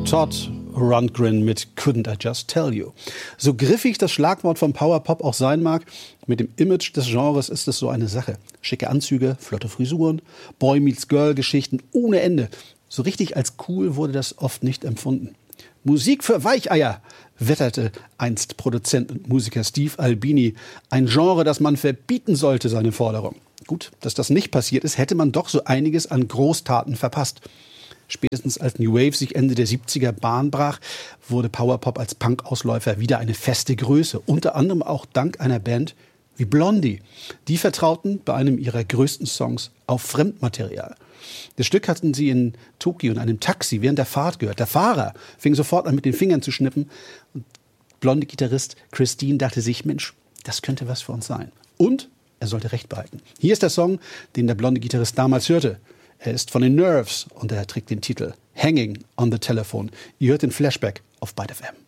Todd Rundgren mit Couldn't I Just Tell You. So griffig das Schlagwort vom Powerpop auch sein mag, mit dem Image des Genres ist es so eine Sache. Schicke Anzüge, flotte Frisuren, Boy-Meets-Girl-Geschichten ohne Ende. So richtig als cool wurde das oft nicht empfunden. Musik für Weicheier, wetterte einst Produzent und Musiker Steve Albini. Ein Genre, das man verbieten sollte, seine Forderung. Gut, dass das nicht passiert ist, hätte man doch so einiges an Großtaten verpasst. Spätestens als New Wave sich Ende der 70er Bahn brach, wurde Powerpop als Punk-Ausläufer wieder eine feste Größe. Unter anderem auch dank einer Band wie Blondie. Die vertrauten bei einem ihrer größten Songs auf Fremdmaterial. Das Stück hatten sie in Tokio in einem Taxi während der Fahrt gehört. Der Fahrer fing sofort an, mit den Fingern zu schnippen. Und Blondie-Gitarrist Christine dachte sich, Mensch, das könnte was für uns sein. Und er sollte Recht behalten. Hier ist der Song, den der Blondie-Gitarrist damals hörte. Er ist von den Nerves und er trägt den Titel Hanging on the Telephone. Ihr hört den Flashback auf Byte FM.